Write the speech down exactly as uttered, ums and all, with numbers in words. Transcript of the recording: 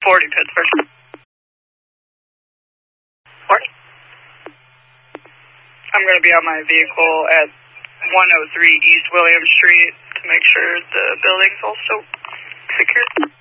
forty Pittsburgh. forty. I'm going to be on my vehicle at one oh three East William Street to make sure the building's also secure.